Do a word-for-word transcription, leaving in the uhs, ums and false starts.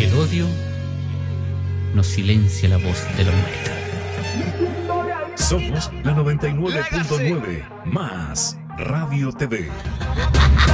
el odio nos silencia la voz de la humanidad. Somos la noventa y nueve punto nueve más Radio T V.